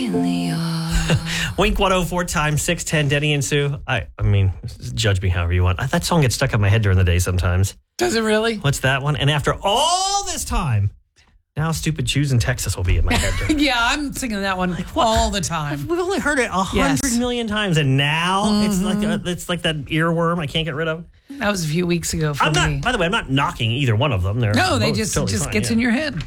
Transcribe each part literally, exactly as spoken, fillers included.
in the yard. Wink one oh four times six ten, Denny and Sue. I, I mean, judge me however you want. That song gets stuck in my head during the day sometimes. Does it really? What's that one? And after all this time, now Stupid Shoes in Texas will be in my head. Yeah, I'm singing that one like, all the time. We've only heard it a hundred Yes. million times, and now Mhm. it's like a, it's like that earworm I can't get rid of. That was a few weeks ago for I'm me. not. By the way, I'm not knocking either one of them. They're no, they both just totally just fine, gets yeah. in your head.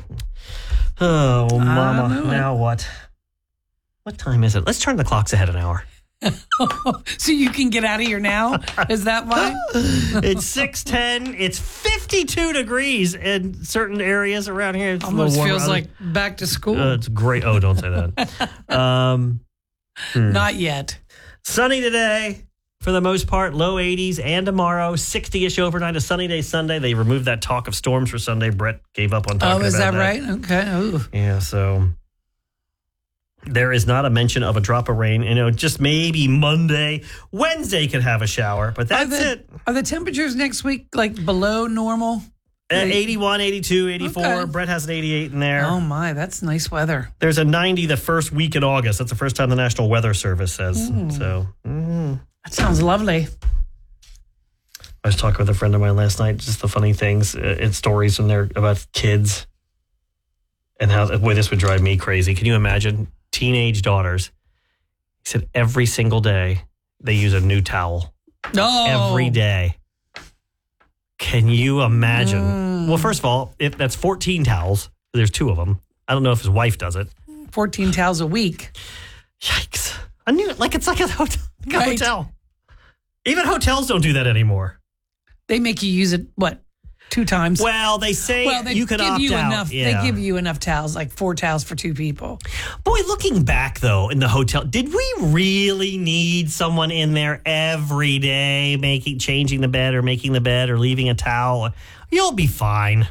Oh, mama! knew it. Now what? What time is it? Let's turn the clocks ahead an hour. So you can get out of here now? Is that why? It's six ten. It's fifty-two degrees in certain areas around here. It's a Almost little warmer. feels like back to school. Uh, it's great. Oh, don't say that. um, hmm. Not yet. Sunny today for the most part. Low eighties, and tomorrow sixty-ish overnight. A sunny day Sunday. They removed that talk of storms for Sunday. Brett gave up on talking Oh, is about that, right? Okay. Ooh. Yeah. So there is not a mention of a drop of rain. You know, just maybe Monday, Wednesday could have a shower, but that's are the, it. Are the temperatures next week like below normal? At eighty-one, eighty-two, eighty-four. Okay. Brett has an eighty-eight in there. Oh my, that's nice weather. There's a ninety the first week in August. That's the first time the National Weather Service says. Mm. So mm. That sounds lovely. I was talking with a friend of mine last night, just the funny things uh, and stories from there about kids and how, boy, this would drive me crazy. Can you imagine teenage daughters? He said every single day they use a new towel. Oh. Every day. Can you imagine? Mm. Well, first of all, if that's fourteen towels, there's two of them. I don't know if his wife does it. fourteen towels a week. Yikes. I knew it. Like, it's like a hotel. Like a Right. hotel. Even hotels don't do that anymore. They make you use it, what, two times? Well, they say well, they you can give opt you out. enough. Yeah. They give you enough towels, like four towels for two people. Boy, looking back, though, in the hotel, did we really need someone in there every day making, changing the bed or making the bed or leaving a towel? You'll be fine.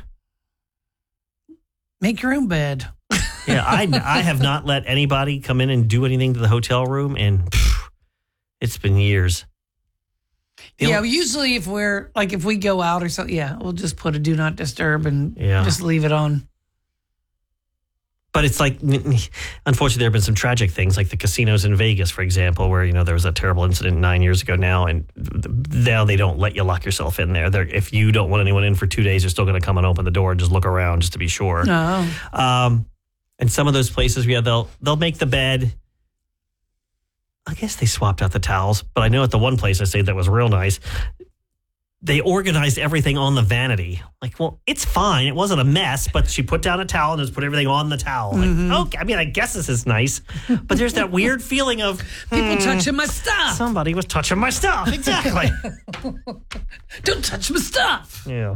Make your own bed. Yeah, I, I have not let anybody come in and do anything to the hotel room, and phew, it's been years. The Yeah, only- usually if we're, like if we go out or something, yeah, we'll just put a do not disturb and Yeah. just leave it on. But it's like, unfortunately, there have been some tragic things, like the casinos in Vegas, for example, where, you know, there was a terrible incident nine years ago now, and now they don't let you lock yourself in there. They're, if you don't want anyone in for two days, you're still going to come and open the door and just look around just to be sure. No. Um, and some of those places, yeah, they'll they'll make the bed. I guess they swapped out the towels, but I know at the one place I stayed that was real nice, they organized everything on the vanity. Like, well, it's fine. It wasn't a mess, but she put down a towel and just put everything on the towel. Like, Mm-hmm. okay, I mean, I guess this is nice, but there's that weird feeling of People hmm, touching my stuff. somebody was touching my stuff. Exactly. Don't touch my stuff. Yeah.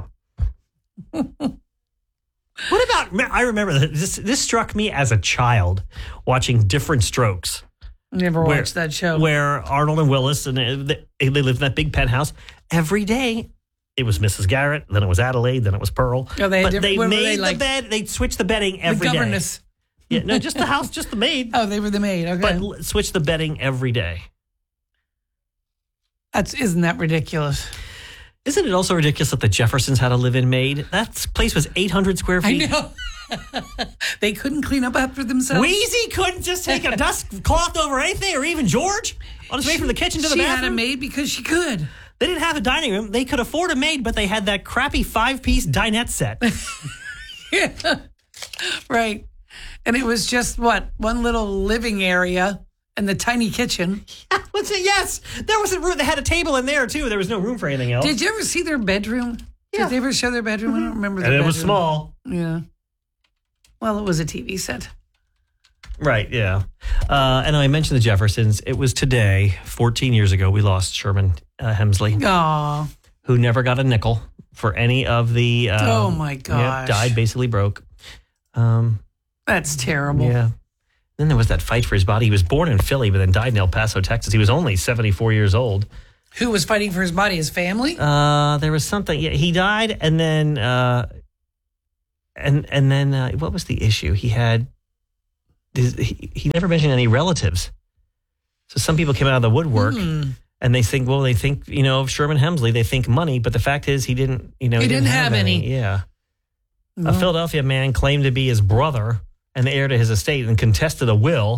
What about? I remember that this. This struck me as a child watching Different Strokes. Never Where- watched that show. Where Arnold and Willis, and they, they lived in that big penthouse. Every day, it was Missus Garrett, then it was Adelaide, then it was Pearl. Oh, they had but different- they what were made they the like? bed. They'd switch the bedding the every day. governess. Yeah, no, just the house, just the maid. Oh, they were the maid. Okay. But l- switch the bedding every day. That's, isn't that ridiculous? Isn't it also ridiculous that the Jeffersons had a live-in maid? That place was eight hundred square I feet. know. They couldn't clean up after themselves. Wheezy couldn't just take a dust cloth over anything, or even George on his way from the kitchen to the she bathroom. had a maid because she could. They didn't have a dining room. They could afford a maid, but they had that crappy five-piece dinette set. Yeah. Right. And it was just, what, one little living area and the tiny kitchen. What's it? Yes, there was a room. They had a table in there too. There was no room for anything else. Did you ever see their bedroom? Yeah. Did they ever show their bedroom? I don't remember their and it bedroom. was small. Yeah. Well, it was a T V set. Right, yeah. Uh, and I mentioned the Jeffersons. It was today, fourteen years ago, we lost Sherman uh, Hemsley, Aw. who never got a nickel for any of the... Um, Oh, my yeah, gosh. died, basically broke. Um, That's terrible. yeah. Then there was that fight for his body. He was born in Philly, but then died in El Paso, Texas. He was only seventy-four years old. Who was fighting for his body? His family? Uh, there was something. Yeah, he died, and then... Uh, And and then uh, what was the issue? He had he, he never mentioned any relatives. So some people came out of the woodwork Hmm. and they think, well, they think, you know, of Sherman Hemsley, they think money, but the fact is he didn't, you know, He didn't have any. Yeah. A Well, Philadelphia man claimed to be his brother and the heir to his estate and contested a will.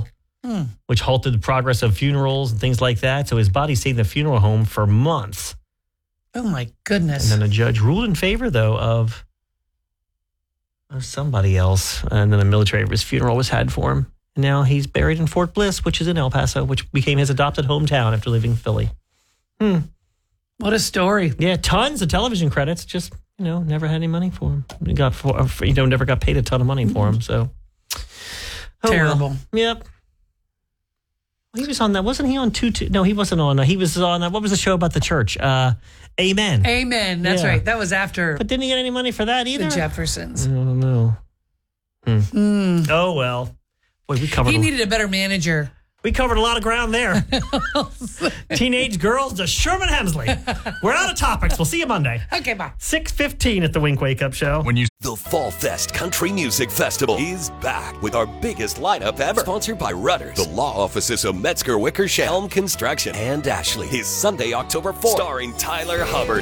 Hmm. which halted the progress of funerals and things like that. So his body stayed in the funeral home for months. Oh, my goodness. And then a judge ruled in favor, though, of, of somebody else. And then a military of his funeral was had for him. And now he's buried in Fort Bliss, which is in El Paso, which became his adopted hometown after leaving Philly. Hmm. What a story. Yeah, tons of television credits. Just, you know, never had any money for him. He got, for, you know, never got paid a ton of money for him. So oh, terrible. Well. Yep. He was on that. Wasn't he on two? two no, he wasn't on. Uh, he was on. Uh, what was the show about the church? Uh, Amen. Amen. That's Yeah. right. That was after But didn't he get any money for that either? the Jeffersons. I don't know. Hmm. Mm. Oh well. Boy, we covered. He a, needed a better manager. we covered a lot of ground there. Teenage girls to Sherman Hemsley. We're out of topics. We'll see you Monday. Okay, bye. six fifteen at the Wink Wake Up Show. When you The Fall Fest Country Music Festival is back with our biggest lineup ever. Sponsored by Rudders, the law offices of Metzger Wickersham, Helm Construction, and Ashley. Is Sunday, October fourth. Starring Tyler Hubbard,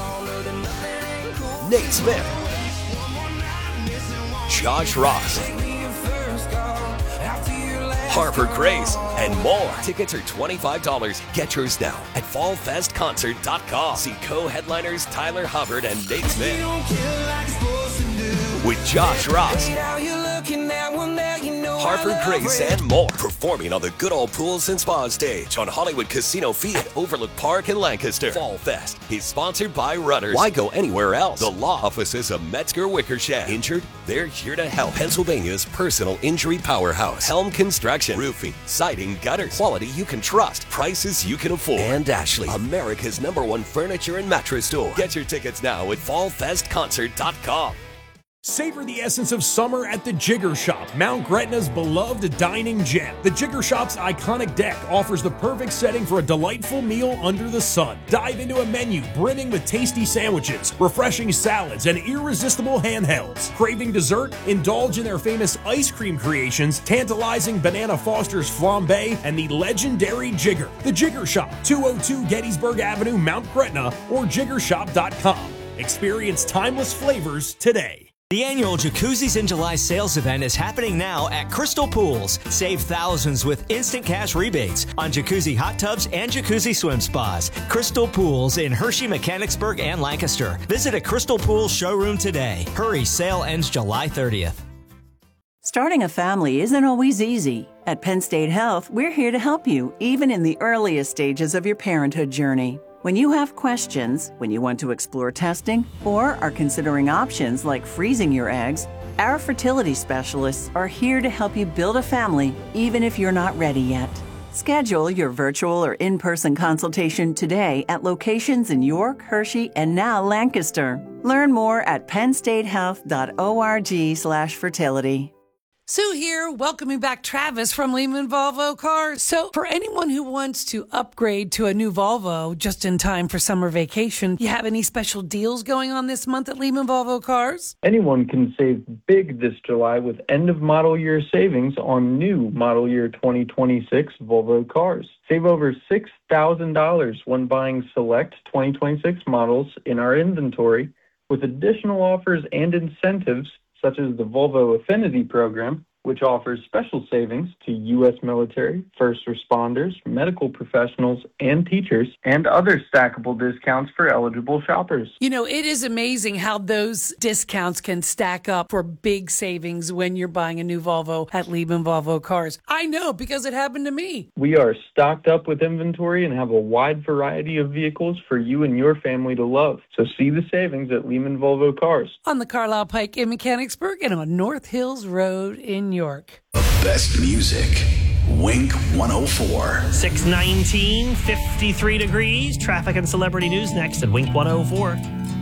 Nate Smith, Josh Ross, Harper Grace, and more. Tickets are twenty-five dollars. Get yours now at fall fest concert dot com. See co-headliners Tyler Hubbard and Nate Smith with Josh Ross, Harper Grace, and more. Performing on the Good Old Pools and Spa stage on Hollywood Casino Field, Overlook Park in Lancaster. Fall Fest is sponsored by Rudders. Why go anywhere else? The law offices of Metzger Wickersham. Injured? They're here to help. Pennsylvania's personal injury powerhouse. Helm Construction. Roofing, siding, gutters. Quality you can trust. Prices you can afford. And Ashley, America's number one furniture and mattress store. Get your tickets now at fall fest concert dot com. savor the essence of summer at the Jigger Shop, Mount Gretna's beloved dining gem. The Jigger Shop's iconic deck offers the perfect setting for a delightful meal under the sun. Dive into a menu brimming with tasty sandwiches, refreshing salads, and irresistible handhelds. Craving dessert? Indulge in their famous ice cream creations, tantalizing Banana Foster's flambe, and the legendary Jigger. The Jigger Shop, two oh two Gettysburg Avenue, Mount Gretna, or jigger shop dot com. Experience timeless flavors today. The annual Jacuzzis in July sales event is happening now at Crystal Pools. Save thousands with instant cash rebates on jacuzzi hot tubs and jacuzzi swim spas. Crystal Pools in Hershey, Mechanicsburg, and Lancaster. Visit a Crystal Pools showroom today. Hurry, sale ends July thirtieth. Starting a family isn't always easy. At Penn State Health, we're here to help you, even in the earliest stages of your parenthood journey. When you have questions, when you want to explore testing, or are considering options like freezing your eggs, our fertility specialists are here to help you build a family, even if you're not ready yet. Schedule your virtual or in-person consultation today at locations in York, Hershey, and now Lancaster. Learn more at pennstatehealth.org slash fertility. Sue here, welcoming back Travis from Lehman Volvo Cars. So for anyone who wants to upgrade to a new Volvo just in time for summer vacation, you have any special deals going on this month at Lehman Volvo Cars? Anyone can save big this July with end-of-model year savings on new model year twenty twenty-six Volvo cars. Save over six thousand dollars when buying select twenty twenty-six models in our inventory with additional offers and incentives such as the Volvo Affinity Program, which offers special savings to U S military, first responders, medical professionals, and teachers, and other stackable discounts for eligible shoppers. You know, it is amazing how those discounts can stack up for big savings when you're buying a new Volvo at Lehman Volvo Cars. I know because it happened to me. We are stocked up with inventory and have a wide variety of vehicles for you and your family to love. So see the savings at Lehman Volvo Cars. On the Carlisle Pike in Mechanicsburg and on North Hills Road in York. The best music. Wink one oh four. six nineteen, fifty-three degrees. Traffic and celebrity news next at Wink one oh four.